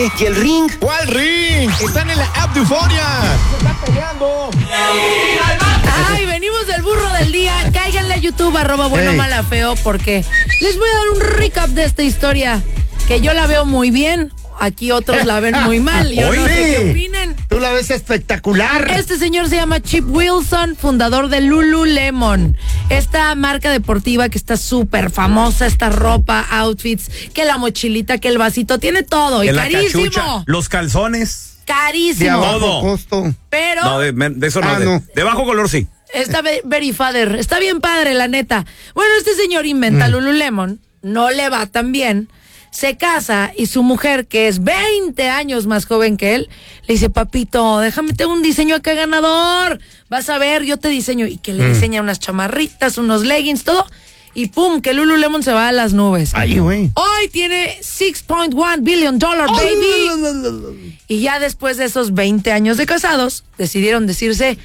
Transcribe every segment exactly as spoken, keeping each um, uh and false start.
Oye, ¿y el ring? ¿Cuál ring? Están en la app de Euforia. Se están peleando. Ay, venimos del burro del día. Cáiganle a YouTube, arroba bueno, Hey. mala, feo, porque les voy a dar un recap de esta historia, que yo la veo muy bien. Aquí otros la ven muy mal. Yo no sé qué opinen. Tú la ves espectacular. Este señor se llama Chip Wilson, fundador de Lululemon. Esta marca deportiva que está súper famosa, esta ropa, outfits, que la mochilita, que el vasito, tiene todo. Y En la carísimo. cachucha, los calzones. De Carísimo. abajo Todo. costo. Pero No, de, de eso no. Ah, de, no. de bajo color sí. está ve- very father. Está bien padre, la neta. Bueno, este señor inventa Lululemon. No le va tan bien. Se casa y su mujer, que es veinte años más joven que él, le dice, papito, déjame, tengo un diseño acá ganador. Vas a ver, yo te diseño. Y que le diseña unas chamarritas, unos leggings, todo. Y pum, que Lululemon se va a las nubes. Ay, güey. Hoy tiene seis point one billion dollar, baby. Y ya después de esos veinte años de casados, decidieron decirse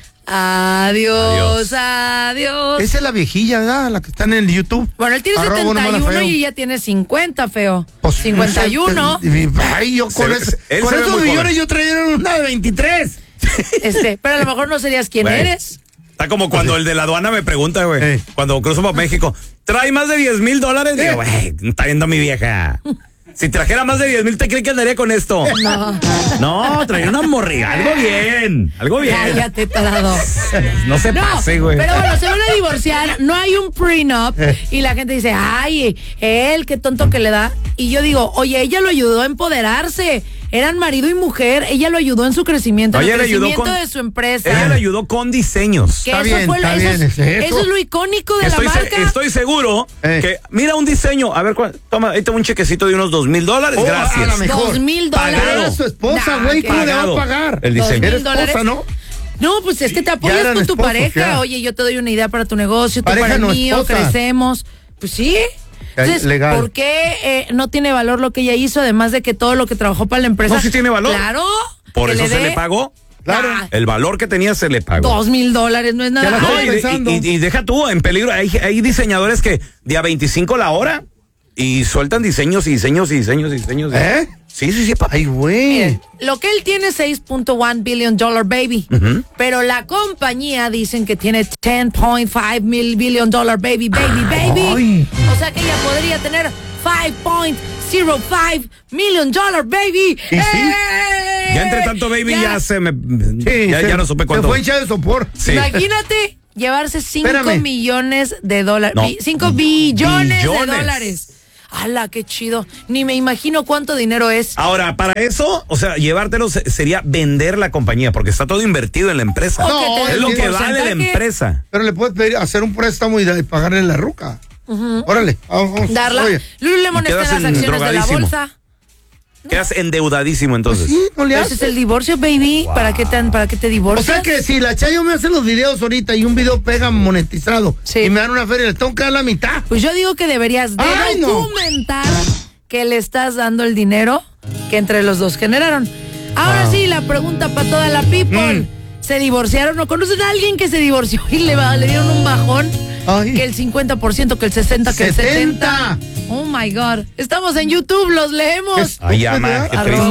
adiós, adiós. Esa es la viejilla, ¿verdad? La que está en el YouTube. Bueno, él tiene Arroba bueno, setenta y mala, uno feo. y ella tiene cincuenta, feo. Pues, cincuenta y uno. Ay, yo con, Se ve- ese- él con se ve esos muy millones joven. yo traía una de veintitrés. Este, pero a lo mejor no serías quien Güey. eres. Está como cuando el de la aduana me pregunta, güey. Eh. Cuando cruzo para México, ¿trae más de diez mil dólares? Digo, güey, está viendo mi vieja. Si trajera más de diez mil, ¿te cree que andaría con esto? No. No, traía una morriga. Algo bien. Algo bien. Cállate, tarado. No se No, pase, güey. pero bueno, se van a divorciar, no hay un prenup y la gente dice, ay, él, qué tonto que le da. Y yo digo, oye, ella lo ayudó a empoderarse. Eran marido y mujer, ella lo ayudó en su crecimiento, en Oye, el le ayudó crecimiento con- de su empresa. Ella le ayudó con diseños. Que Está eso bien, fue lo, está eso, bien, es, es eso. eso es lo icónico de Estoy, la se- marca. estoy seguro Eh. que, mira un diseño, a ver, ¿cuál? Toma, ahí tengo un chequecito de unos dos mil dólares, Oh, gracias. a la mejor. Dos mil Pagado. dólares. Era su esposa, Nah, güey. que- ¿Cómo le va a Pagado. pagar? El diseño. Era Dos mil dólares. esposa, ¿no? No, pues es que te apoyas eran con tu esposos, pareja. ya. Oye, yo te doy una idea para tu negocio, tú Pareja, para el no mío, esposa. crecemos. Pues sí. Entonces, legal. ¿por qué eh, no tiene valor lo que ella hizo, además de que todo lo que trabajó para la empresa? No, sí tiene valor. Claro. Por que eso se dé- le pagó. Claro. Ah, El valor que tenía se le pagó. Dos mil dólares, no es nada. Ya la No, estoy y, de- pensando. y- y- y deja tú en peligro. Hay, hay diseñadores que de a veinticinco la hora y sueltan diseños y diseños y diseños y diseños. ¿Eh? Sí, sí, sí. pa- Ay, güey. Miren, lo que él tiene es seis punto uno billion dollar baby, pero la compañía dicen que tiene diez punto cinco mil billion dollar baby, baby, baby. Ay. O sea que ella podría tener cinco punto cero cinco million dollar baby. ¿Y sí? ¡Eh! Ya entre tanto, baby, ya, Ya. se me. Sí, ya, se- ya no supe cuánto. Se fue hincha de sopor. Sí. Imagínate llevarse cinco Espérame. millones de dólares. No. cinco billones, de Billones. dólares. ¡Hala, qué chido! Ni me imagino cuánto dinero es. Ahora, para eso, o sea, llevártelo se- sería vender la compañía, porque está todo invertido en la empresa. O No, que te es den es lo un que vale la porcentaje, empresa. Pero le puedes pedir hacer un préstamo y de- pagarle la ruca. Órale. Vamos, vamos. Darla. Oye, Lululemon Y está en quedas las acciones de la drogadísimo. bolsa. Quedas endeudadísimo entonces. sí, no le Ese haces. es el divorcio, baby. ¿Para qué te, para qué te O divorcias? sea que si la Chayo me hace los videos ahorita y un video pega monetizado Sí. y me dan una feria, le tengo que dar la mitad. Pues yo digo que deberías de Ay, no. documentar que le estás dando el dinero que entre los dos generaron. Ahora Wow. sí, la pregunta para toda la people. Mm. ¿Se divorciaron o conocen a alguien que se divorció y le, va- le dieron un bajón? Ay. Que el cincuenta por ciento, que el sesenta por ciento, que el setenta por ciento. setenta. Oh my God. Estamos en YouTube, los leemos. Es- Ay, ama, ¿verdad? qué Arroba triste.